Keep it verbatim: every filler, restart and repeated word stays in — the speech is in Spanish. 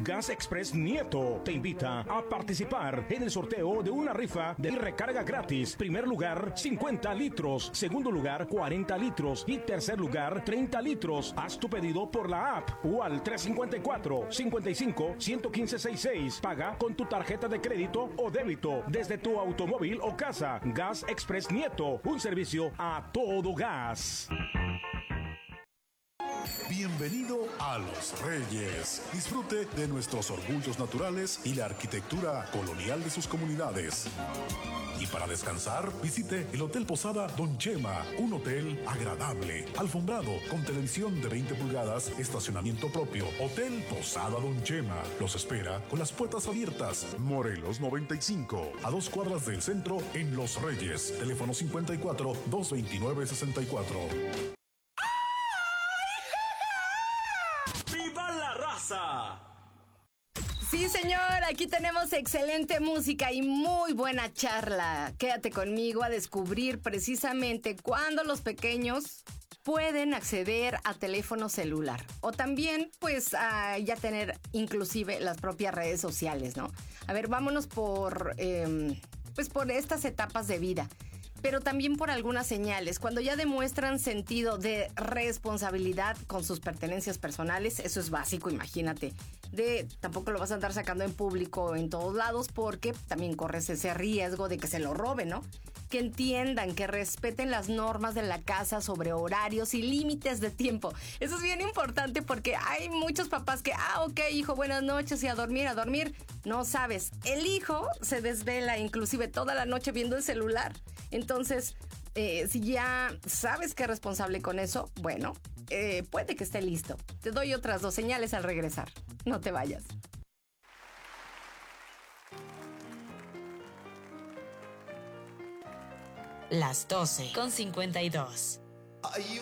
Gas Express Nieto te invita a participar en el sorteo de una rifa de recarga gratis. Primer lugar, cincuenta litros. Segundo lugar, cuarenta litros. Y tercer lugar, treinta litros. Haz tu pedido por la app o al tres cinco cuatro, cinco cinco, uno uno cinco seis seis. Paga con tu tarjeta de crédito o débito desde tu automóvil o casa. Gas Express Nieto, un servicio a todo gas. Bienvenido a Los Reyes. Disfrute de nuestros orgullos naturales y la arquitectura colonial de sus comunidades. Y para descansar, visite el Hotel Posada Don Chema, un hotel agradable, alfombrado, con televisión de veinte pulgadas, estacionamiento propio. Hotel Posada Don Chema los espera con las puertas abiertas. Morelos noventa y cinco, a dos cuadras del centro en Los Reyes. Teléfono cincuenta y cuatro, doscientos veintinueve, sesenta y cuatro. ¡Viva la raza! Sí, señor, aquí tenemos excelente música y muy buena charla. Quédate conmigo a descubrir precisamente cuándo los pequeños pueden acceder a teléfono celular. O también, pues, a ya tener inclusive las propias redes sociales, ¿no? A ver, vámonos por, eh, pues, por estas etapas de vida. Pero también por algunas señales. Cuando ya demuestran sentido de responsabilidad con sus pertenencias personales, eso es básico, imagínate. De tampoco lo vas a andar sacando en público en todos lados porque también corres ese riesgo de que se lo roben, ¿no? Que entiendan, que respeten las normas de la casa sobre horarios y límites de tiempo. Eso es bien importante porque hay muchos papás que, ah, ok, hijo, buenas noches y a dormir, a dormir. No sabes, el hijo se desvela inclusive toda la noche viendo el celular. Entonces, eh, si ya sabes que es responsable con eso, bueno, eh, puede que esté listo. Te doy otras dos señales al regresar. No te vayas. Las doce con cincuenta y dos.